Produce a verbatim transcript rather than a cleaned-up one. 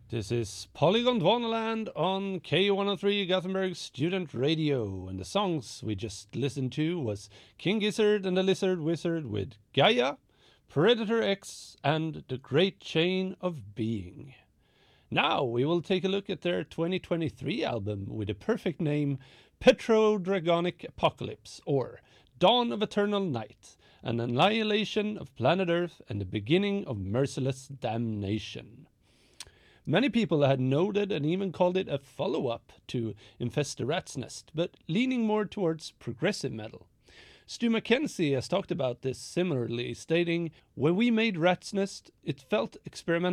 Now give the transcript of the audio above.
This is Polygon Dwanaland on K one oh three Gothenburg Student Radio, and the songs we just listened to was King Gizzard and the Lizard Wizard with Gaia, Predator X, and The Great Chain of Being. Now we will take a look at their twenty twenty-three album with the perfect name Petrodragonic Apocalypse, or Dawn of Eternal Night, an annihilation of planet Earth and the beginning of merciless damnation. Many people had noted and even called it a follow-up to Infest the Rat's Nest, but leaning more towards progressive metal. Stu Mackenzie has talked about this similarly, stating, "When we made Rat's Nest, it felt experimental